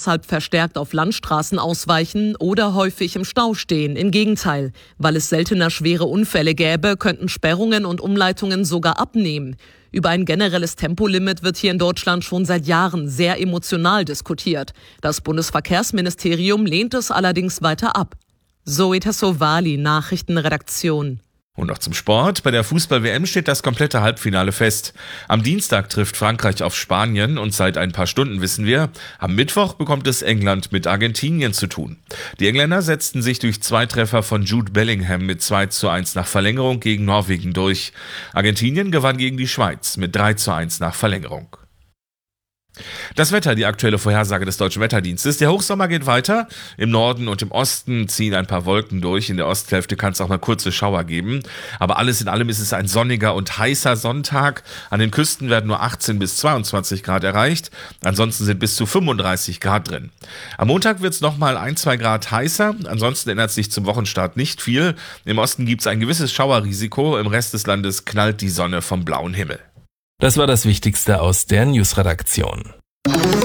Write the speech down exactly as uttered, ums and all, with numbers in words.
deshalb verstärkt auf Landstraßen ausweichen oder häufig im Stau stehen. Im Gegenteil, weil es seltener schwere Unfälle gäbe, könnten Sperrungen und Umleitungen sogar abnehmen. Über ein generelles Tempolimit wird hier in Deutschland schon seit Jahren sehr emotional diskutiert. Das Bundesverkehrsministerium lehnt es allerdings weiter ab. Zoe Tassovali, Nachrichtenredaktion. Und noch zum Sport. Bei der Fußball-W M steht das komplette Halbfinale fest. Am Dienstag trifft Frankreich auf Spanien und seit ein paar Stunden wissen wir, am Mittwoch bekommt es England mit Argentinien zu tun. Die Engländer setzten sich durch zwei Treffer von Jude Bellingham mit zwei zu eins nach Verlängerung gegen Norwegen durch. Argentinien gewann gegen die Schweiz mit drei zu eins nach Verlängerung. Das Wetter, die aktuelle Vorhersage des Deutschen Wetterdienstes. Der Hochsommer geht weiter. Im Norden und im Osten ziehen ein paar Wolken durch. In der Osthälfte kann es auch mal kurze Schauer geben. Aber alles in allem ist es ein sonniger und heißer Sonntag. An den Küsten werden nur achtzehn bis zweiundzwanzig Grad erreicht. Ansonsten sind bis zu fünfunddreißig Grad drin. Am Montag wird es nochmal ein, zwei Grad heißer. Ansonsten ändert sich zum Wochenstart nicht viel. Im Osten gibt es ein gewisses Schauerrisiko. Im Rest des Landes knallt die Sonne vom blauen Himmel. Das war das Wichtigste aus der Newsredaktion.